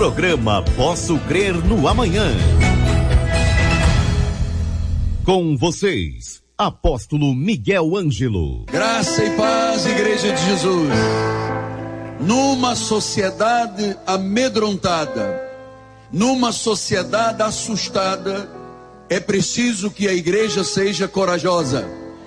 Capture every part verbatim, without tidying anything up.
Programa Posso Crer no Amanhã. Com vocês, Apóstolo Miguel Ângelo. Graça e paz, Igreja de Jesus. Numa sociedade amedrontada, numa sociedade assustada, é preciso que a igreja seja corajosa.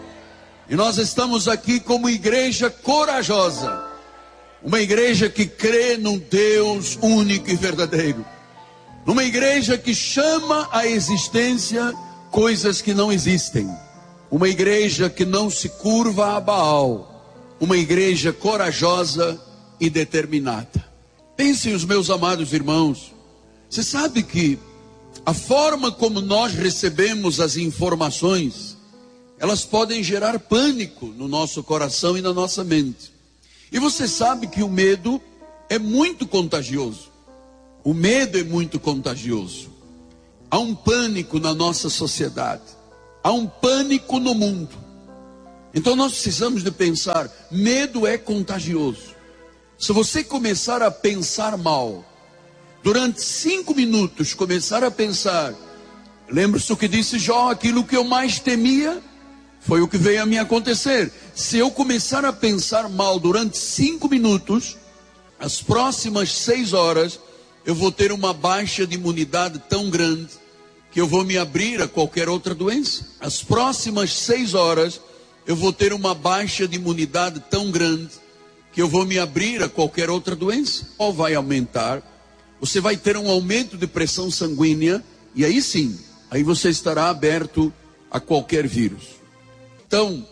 E nós estamos aqui como igreja corajosa. Uma igreja que crê num Deus único e verdadeiro. Numa igreja que chama à existência coisas que não existem. Uma igreja que não se curva a Baal. Uma igreja corajosa e determinada. Pensem, os meus amados irmãos, você sabe que a forma como nós recebemos as informações, elas podem gerar pânico no nosso coração e na nossa mente. E você sabe que o medo é muito contagioso. O medo é muito contagioso. Há um pânico na nossa sociedade. Há um pânico no mundo. Então nós precisamos de pensar, medo é contagioso. Se você começar a pensar mal, durante cinco minutos começar a pensar, lembra-se o que disse Jó, aquilo que eu mais temia, foi o que veio a mim acontecer. Se eu começar a pensar mal durante cinco minutos, as próximas seis horas, eu vou ter uma baixa de imunidade tão grande, que eu vou me abrir a qualquer outra doença. As próximas seis horas, eu vou ter uma baixa de imunidade tão grande, que eu vou me abrir a qualquer outra doença. Ou vai aumentar, você vai ter um aumento de pressão sanguínea, e aí sim, aí você estará aberto a qualquer vírus. Então,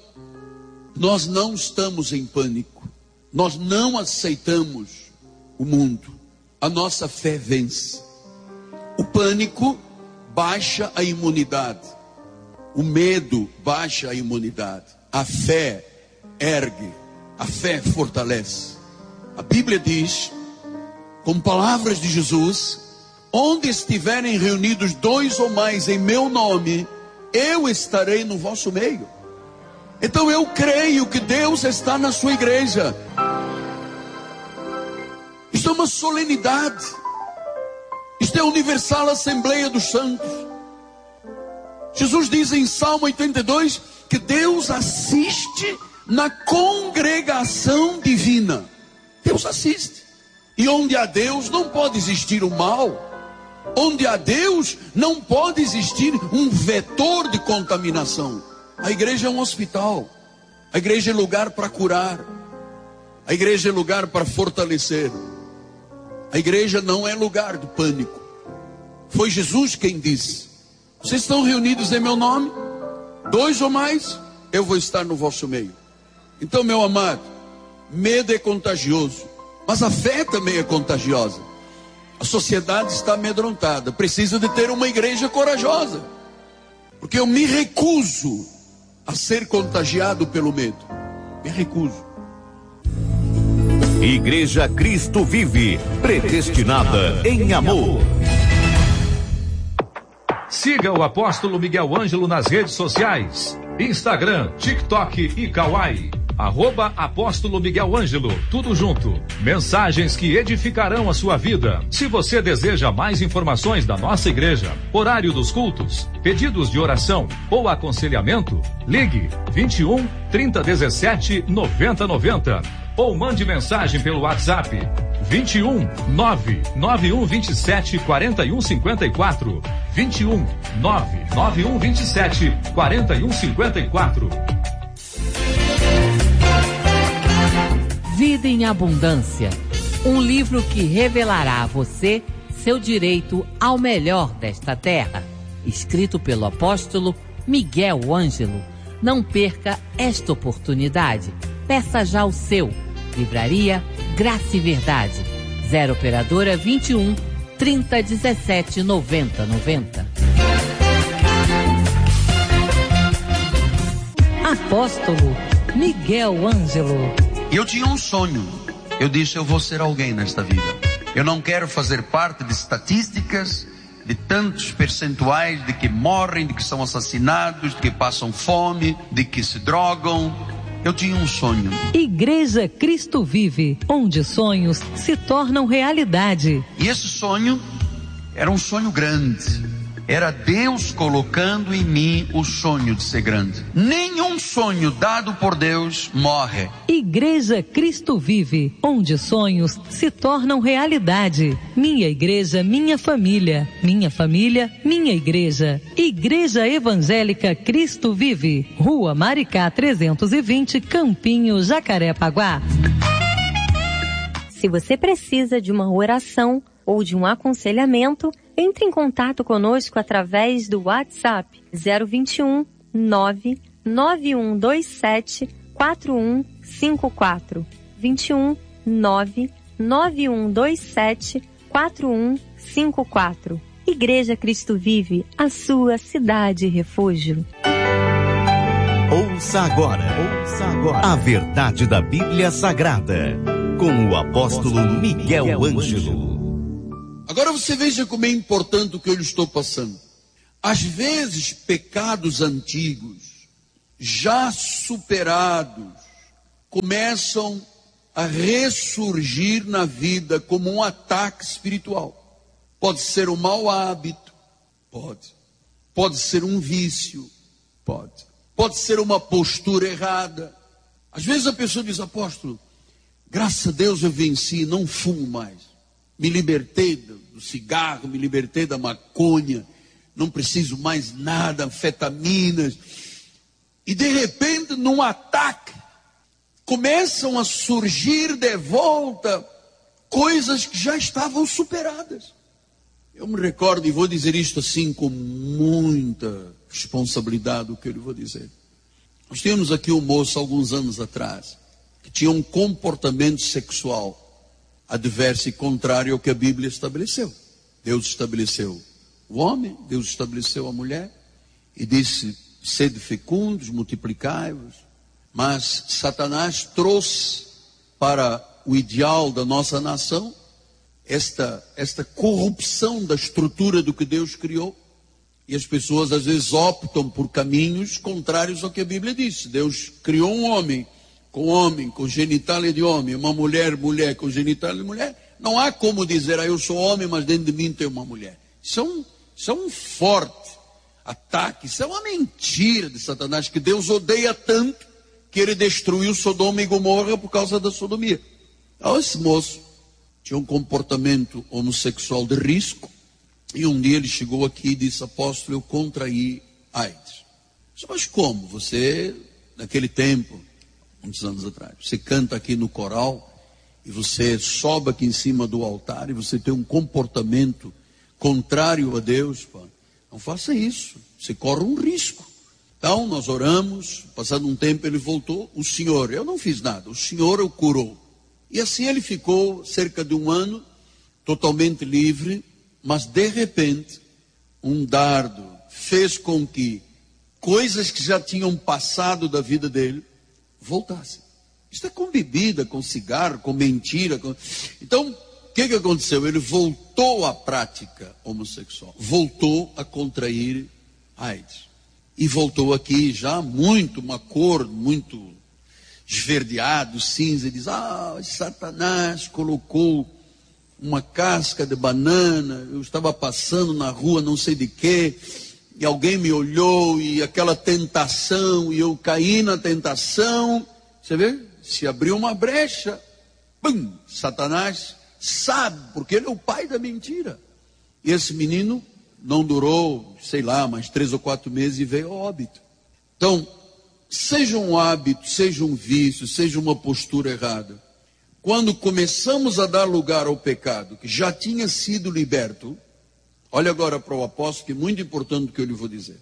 nós não estamos em pânico, nós não aceitamos o mundo, a nossa fé vence. O pânico baixa a imunidade, o medo baixa a imunidade, a fé ergue, a fé fortalece. A Bíblia diz, com palavras de Jesus, onde estiverem reunidos dois ou mais em meu nome, eu estarei no vosso meio. Então eu creio que Deus está na sua igreja. Isto é uma solenidade. Isto é a universal Assembleia dos Santos. Jesus diz em Salmo oitenta e dois que Deus assiste na congregação divina. Deus assiste. E onde há Deus não pode existir o mal. Onde há Deus não pode existir um vetor de contaminação. A igreja é um hospital. A igreja é lugar para curar. A igreja é lugar para fortalecer. A igreja não é lugar de pânico. Foi Jesus quem disse: vocês estão reunidos em meu nome, dois ou mais, eu vou estar no vosso meio. Então, meu amado, medo é contagioso, mas a fé também é contagiosa. A sociedade está amedrontada, precisa de ter uma igreja corajosa, porque eu me recuso a ser contagiado pelo medo. Me recuso. Igreja Cristo Vive, predestinada em amor. Siga o Apóstolo Miguel Ângelo nas redes sociais: Instagram, TikTok e Kawaii. Arroba Apóstolo Miguel Ângelo, tudo junto. Mensagens que edificarão a sua vida. Se você deseja mais informações da nossa igreja, horário dos cultos, pedidos de oração ou aconselhamento, ligue vinte e um, trinta, dezessete, noventa, noventa ou mande mensagem pelo WhatsApp vinte e um, nove nove um vinte e sete, quarenta e um cinquenta e quatro. vinte e um, nove nove um vinte e sete, quarenta e um cinquenta e quatro. Vida em Abundância, um livro que revelará a você seu direito ao melhor desta terra, escrito pelo apóstolo Miguel Ângelo. Não perca esta oportunidade. Peça já o seu. Livraria Graça e Verdade. Zero operadora vinte e um, trinta, dezessete, noventa, noventa. Apóstolo Miguel Ângelo. Eu tinha um sonho. Eu disse, eu vou ser alguém nesta vida. Eu não quero fazer parte de estatísticas, de tantos percentuais de que morrem, de que são assassinados, de que passam fome, de que se drogam. eu tinha um sonho. Igreja Cristo Vive, onde sonhos se tornam realidade. E esse sonho era um sonho grande. Era Deus colocando em mim o sonho de ser grande. Nenhum sonho dado por Deus morre. Igreja Cristo Vive, onde sonhos se tornam realidade. Minha igreja, minha família. Minha família, minha igreja. Igreja Evangélica Cristo Vive. Rua Maricá trezentos e vinte, Campinho, Jacarepaguá. Se você precisa de uma oração ou de um aconselhamento, entre em contato conosco através do WhatsApp zero vinte e um, nove nove um dois sete, quatro um cinco quatro. vinte e um, nove nove um dois sete, quatro um cinco quatro. Igreja Cristo Vive, a sua cidade refúgio. Ouça agora, ouça agora a verdade da Bíblia Sagrada, com o apóstolo Miguel Ângelo. Agora você veja como é importante o que eu lhe estou passando. Às vezes, pecados antigos, já superados, começam a ressurgir na vida como um ataque espiritual. Pode ser um mau hábito, pode. Pode ser um vício, pode. Pode ser uma postura errada. Às vezes a pessoa diz, apóstolo, graças a Deus eu venci, não fumo mais. Me libertei do cigarro, me libertei da maconha, não preciso mais nada, anfetaminas. E de repente, num ataque, começam a surgir de volta coisas que já estavam superadas. Eu me recordo, e vou dizer isto assim com muita responsabilidade, o que eu lhe vou dizer. Nós tínhamos aqui um moço, alguns anos atrás, que tinha um comportamento sexual adverso e contrário ao que a Bíblia estabeleceu. Deus estabeleceu o homem, Deus estabeleceu a mulher, e disse, sede fecundos, multiplicai-vos. Mas Satanás trouxe para o ideal da nossa nação esta, esta corrupção da estrutura do que Deus criou. E as pessoas às vezes optam por caminhos contrários ao que a Bíblia diz. Deus criou um homem com homem, com genitália de homem, uma mulher, mulher com genitália de mulher. Não há como dizer, ah, eu sou homem, mas dentro de mim tem uma mulher. Isso é um, isso é um forte ataque, isso é uma mentira de Satanás, que Deus odeia tanto que ele destruiu Sodoma e Gomorra por causa da sodomia. Então esse moço tinha um comportamento homossexual de risco, e um dia ele chegou aqui e disse, apóstolo, eu contraí AIDS. Mas como? Você, naquele tempo, muitos anos atrás, você canta aqui no coral, e você sobe aqui em cima do altar, e você tem um comportamento contrário a Deus, pô. Não faça isso, você corre um risco. Então nós oramos, passado um tempo ele voltou, o Senhor, eu não fiz nada, o Senhor o curou. E assim ele ficou cerca de um ano, totalmente livre, mas de repente, um dardo fez com que coisas que já tinham passado da vida dele, voltassem. Isso é com bebida, com cigarro, com mentira. Com... Então, o que, que aconteceu? Ele voltou à prática homossexual, voltou a contrair AIDS. E voltou aqui já muito, uma cor muito esverdeado, cinza, e diz, ah, Satanás colocou uma casca de banana, eu estava passando na rua, não sei de quê, e alguém me olhou, e aquela tentação, e eu caí na tentação, você vê? Se abriu uma brecha, pum, Satanás sabe, porque ele é o pai da mentira. E esse menino não durou, sei lá, mais três ou quatro meses e veio a óbito. Então, seja um hábito, seja um vício, seja uma postura errada, quando começamos a dar lugar ao pecado, que já tinha sido liberto, olha agora para o apóstolo, que é muito importante o que eu lhe vou dizer.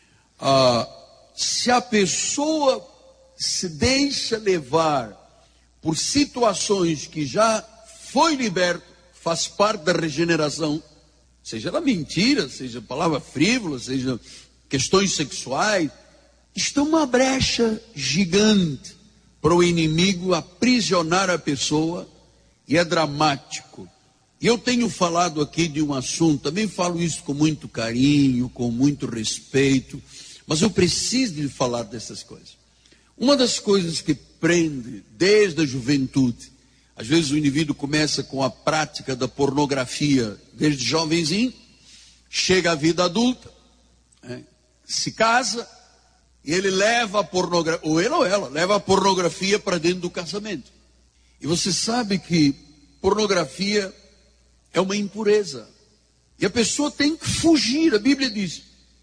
Ah, se a pessoa se deixa levar por situações que já foi liberto, faz parte da regeneração, seja ela mentira, seja palavra frívola, seja questões sexuais, está uma brecha gigante para o inimigo aprisionar a pessoa, e é dramático. E eu tenho falado aqui de um assunto, também falo isso com muito carinho, com muito respeito, mas eu preciso de falar dessas coisas. Uma das coisas que prende desde a juventude, às vezes o indivíduo começa com a prática da pornografia desde jovenzinho, chega à vida adulta, né, se casa, e ele leva a pornografia, ou ele ou ela, leva a pornografia para dentro do casamento. E você sabe que pornografia é uma impureza. E a pessoa tem que fugir, a Bíblia diz,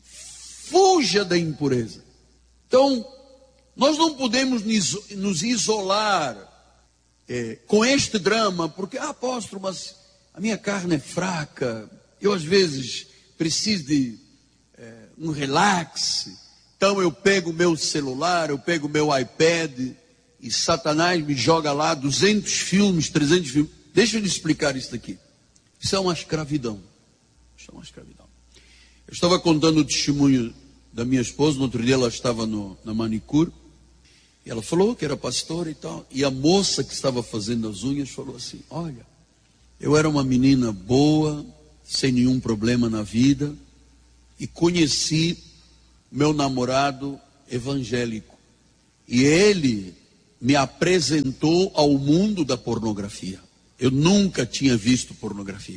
fuja da impureza. Então, nós não podemos nos isolar é, com este drama, porque, ah, apóstolo, mas a minha carne é fraca, eu às vezes preciso de é, um relax, então eu pego o meu celular, eu pego o meu iPad, e Satanás me joga lá duzentos filmes, trezentos filmes. Deixa eu lhe explicar isso aqui. Isso é uma escravidão. Isso é uma escravidão. Eu estava contando o testemunho da minha esposa, no outro dia ela estava no, na manicure, e ela falou que era pastora e tal, e a moça que estava fazendo as unhas falou assim, olha, eu era uma menina boa, sem nenhum problema na vida, e conheci meu namorado evangélico, e ele me apresentou ao mundo da pornografia. Eu nunca tinha visto pornografia.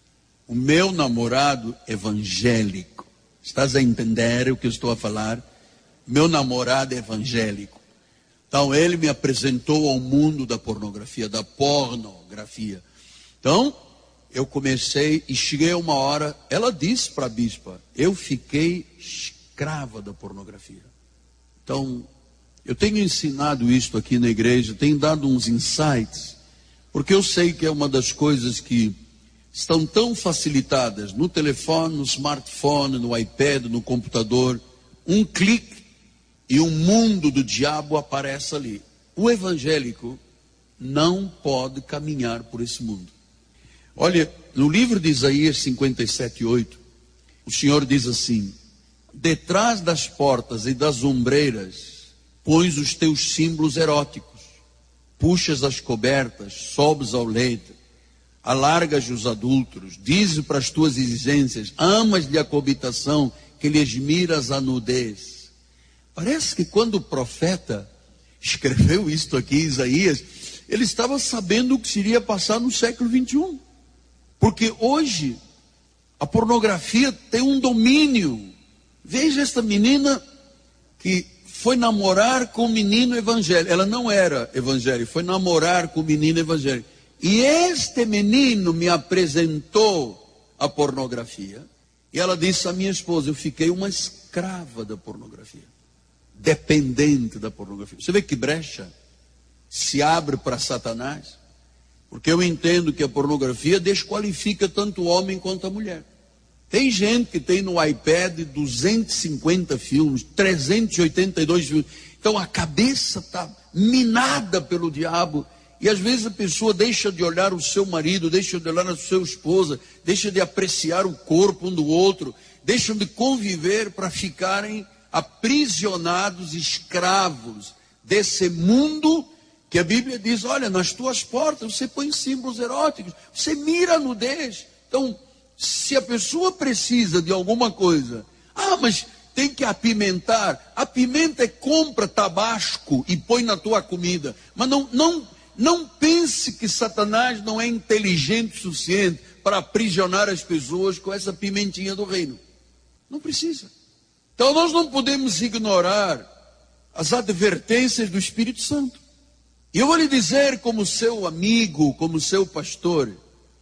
O meu namorado evangélico, estás a entender o que eu estou a falar? Meu namorado evangélico. Então ele me apresentou ao mundo da pornografia, da pornografia. Então eu comecei e cheguei a uma hora, ela disse para a bispa, eu fiquei escrava da pornografia. Então eu tenho ensinado isto aqui na igreja, tenho dado uns insights, porque eu sei que é uma das coisas que estão tão facilitadas no telefone, no smartphone, no iPad, no computador. Um clique e um mundo do diabo aparece ali. O evangélico não pode caminhar por esse mundo. Olha, no livro de Isaías cinquenta e sete, oito, o Senhor diz assim, detrás das portas e das ombreiras, pões os teus símbolos eróticos, puxas as cobertas, sobes ao leito, alargas os adúlteros, dizes para as tuas exigências, amas-lhe a coabitação, que lhes miras a nudez. Parece que quando o profeta escreveu isto aqui, Isaías, ele estava sabendo o que seria passar no século vinte e um. Porque hoje, a pornografia tem um domínio. Veja esta menina que foi namorar com um menino evangélico. Ela não era evangélica, foi namorar com um menino evangélico. E este menino me apresentou a pornografia. E ela disse à minha esposa, eu fiquei uma escrava da pornografia. Dependente da pornografia. Você vê que brecha se abre para Satanás? Porque eu entendo que a pornografia desqualifica tanto o homem quanto a mulher. Tem gente que tem no iPad duzentos e cinquenta filmes, trezentos e oitenta e dois filmes. Então a cabeça está minada pelo diabo. E às vezes a pessoa deixa de olhar o seu marido, deixa de olhar a sua esposa, deixa de apreciar o corpo um do outro, deixam de conviver para ficarem aprisionados, escravos desse mundo que a Bíblia diz, olha, nas tuas portas você põe símbolos eróticos, você mira a nudez. Então, se a pessoa precisa de alguma coisa, ah, mas tem que apimentar, a pimenta é compra tabasco e põe na tua comida, mas não, não, não pense que Satanás não é inteligente o suficiente para aprisionar as pessoas com essa pimentinha do reino. Não precisa. Então nós não podemos ignorar as advertências do Espírito Santo. E eu vou lhe dizer, como seu amigo, como seu pastor,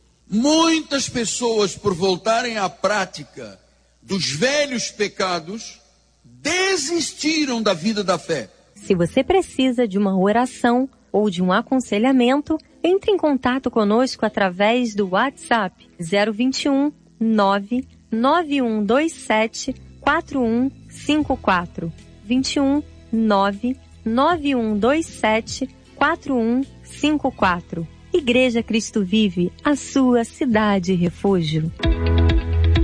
muitas pessoas, por voltarem à prática dos velhos pecados, desistiram da vida da fé. Se você precisa de uma oração ou de um aconselhamento, entre em contato conosco através do WhatsApp zero vinte e um, nove nove um dois sete, quatro um cinco quatro. vinte e um, nove nove um dois sete, quatro um cinco quatro. Igreja Cristo Vive, a sua cidade refúgio.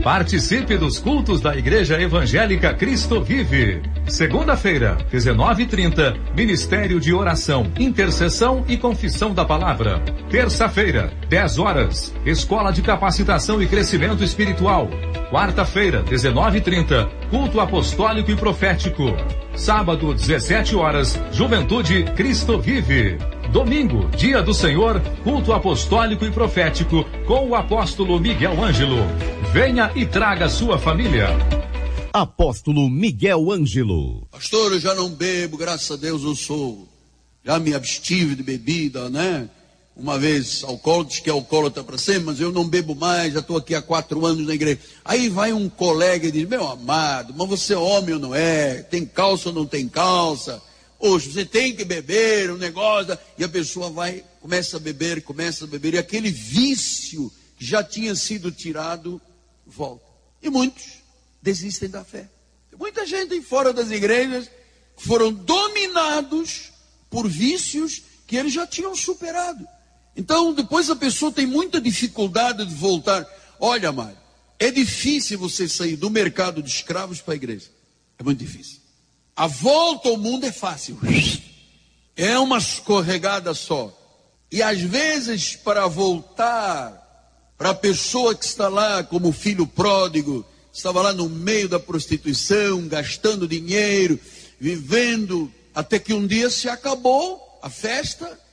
Participe dos cultos da Igreja Evangélica Cristo Vive. Segunda-feira, dezenove e trinta, Ministério de Oração, Intercessão e Confissão da Palavra. Terça-feira, dez horas, Escola de Capacitação e Crescimento Espiritual. Quarta-feira, dezenove e trinta, Culto Apostólico e Profético. Sábado, dezessete horas, Juventude Cristo Vive. Domingo, Dia do Senhor, Culto Apostólico e Profético com o Apóstolo Miguel Ângelo. Venha e traga sua família. Apóstolo Miguel Ângelo. Pastor, eu já não bebo, graças a Deus eu sou. Já me abstive de bebida, né? Uma vez alcoólatra, diz que é alcoólatra para sempre, mas eu não bebo mais, já estou aqui há quatro anos na igreja. Aí vai um colega e diz, meu amado, mas você é homem ou não é? Tem calça ou não tem calça? Hoje você tem que beber, um negócio, e a pessoa vai, começa a beber, começa a beber, e aquele vício que já tinha sido tirado, volta. E muitos desistem da fé. Tem muita gente fora das igrejas que foram dominados por vícios que eles já tinham superado. Então, depois a pessoa tem muita dificuldade de voltar. Olha, amado, é difícil você sair do mercado de escravos para a igreja. É muito difícil. A volta ao mundo é fácil. É uma escorregada só. E às vezes, para voltar para a pessoa que está lá como filho pródigo, estava lá no meio da prostituição, gastando dinheiro, vivendo, até que um dia se acabou a festa,